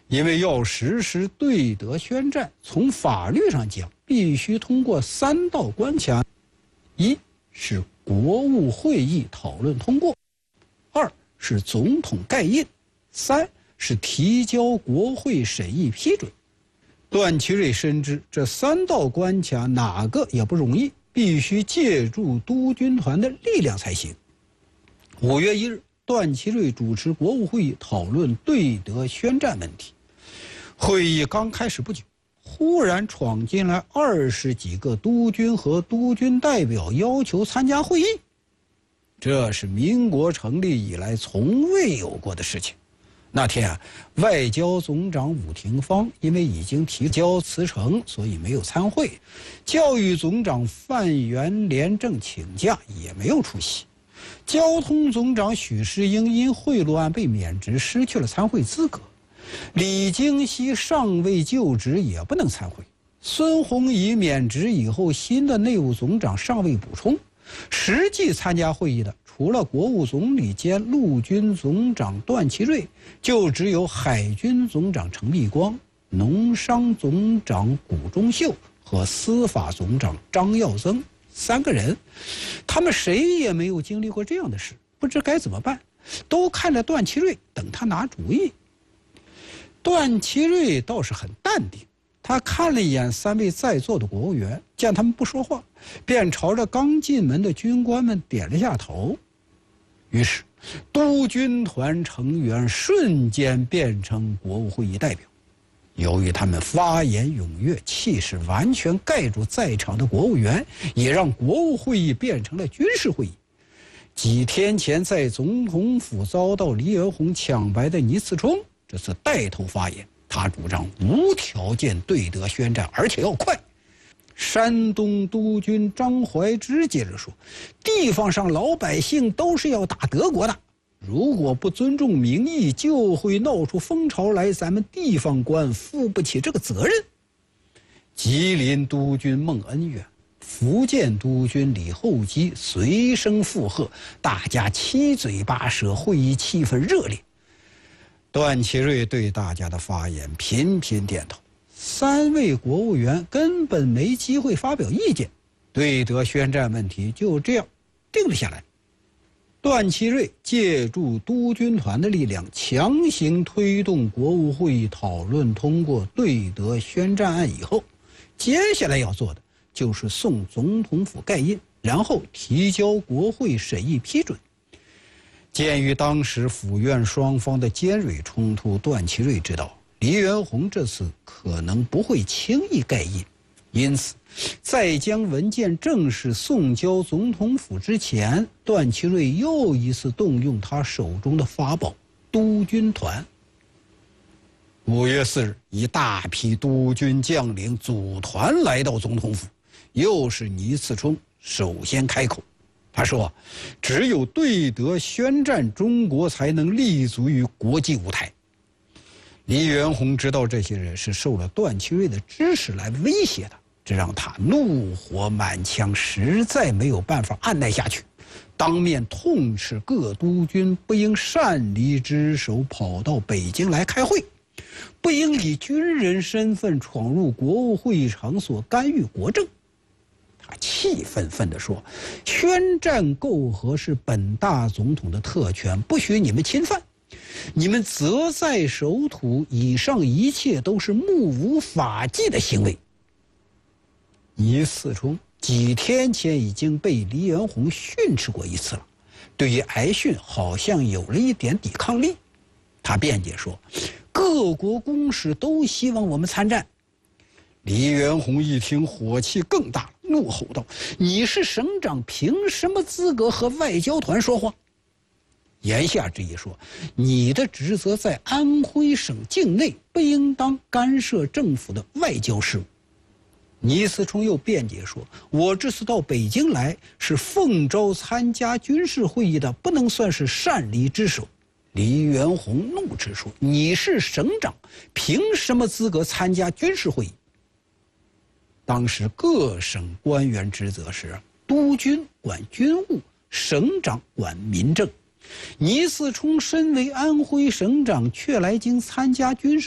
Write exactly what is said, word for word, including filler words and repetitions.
因为要实施对德宣战，从法律上讲，必须通过三道关卡：一是国务会议讨论通过，二是总统盖印，三是提交国会审议批准。段祺瑞深知这三道关卡哪个也不容易，必须借助督军团的力量才行。五月一日，段祺瑞主持国务会议讨论对德宣战问题。会议刚开始不久，忽然闯进来二十几个督军和督军代表，要求参加会议。这是民国成立以来从未有过的事情。那天啊，外交总长伍廷芳因为已经提交辞呈，所以没有参会。教育总长范元廉正请假，也没有出席。交通总长许世英因贿赂案被免职，失去了参会资格。李京熙尚未就职，也不能参会。孙洪仪免职以后，新的内务总长尚未补充。实际参加会议的，除了国务总理兼陆军总长段祺瑞，就只有海军总长程璧光、农商总长谷中秀和司法总长张耀增三个人。他们谁也没有经历过这样的事，不知该怎么办，都看着段祺瑞，等他拿主意。段祺瑞倒是很淡定，他看了一眼三位在座的国务员，见他们不说话，便朝着刚进门的军官们点了下头。于是督军团成员瞬间变成国务会议代表。由于他们发言踊跃，气势完全盖住在场的国务员，也让国务会议变成了军事会议。几天前在总统府遭到黎元洪抢白的倪次冲这次带头发言，他主张无条件对德宣战，而且要快。山东督军张怀之接着说，地方上老百姓都是要打德国的，如果不尊重民意，就会闹出风潮来，咱们地方官负不起这个责任。吉林督军孟恩远、福建督军李厚基随声附和，大家七嘴八舌，会议气氛热烈。段祺瑞对大家的发言频频点头，三位国务员根本没机会发表意见，对德宣战问题就这样定了下来。段祺瑞借助督军团的力量，强行推动国务会议讨论通过对德宣战案以后，接下来要做的就是送总统府盖印，然后提交国会审议批准。鉴于当时府院双方的尖锐冲突，段祺瑞知道黎元洪这次可能不会轻易盖印，因此在将文件正式送交总统府之前，段祺瑞又一次动用他手中的法宝督军团。五月四日，一大批督军将领组团来到总统府，又是倪次冲首先开口。他说，只有对德宣战，中国才能立足于国际舞台。黎元洪知道这些人是受了段祺瑞的支持来威胁的，这让他怒火满腔，实在没有办法按耐下去，当面痛斥各督军不应擅离职守，跑到北京来开会，不应以军人身份闯入国务会议场所干预国政。他气愤愤地说，宣战媾和是本大总统的特权，不许你们侵犯，你们责在守土，以上一切都是目无法纪的行为。倪次冲几天前已经被黎元洪训斥过一次了，对于挨训好像有了一点抵抗力。他辩解说，各国公使都希望我们参战。黎元洪一听，火气更大了，怒吼道，你是省长，凭什么资格和外交团说话？言下之意说，你的职责在安徽省境内，不应当干涉政府的外交事务。倪次冲又辩解说，我这次到北京来是奉召参加军事会议的，不能算是擅离职守。黎元洪怒斥说，你是省长，凭什么资格参加军事会议？当时各省官员职责是，督军管军务，省长管民政。倪次冲身为安徽省长，却来京参加军事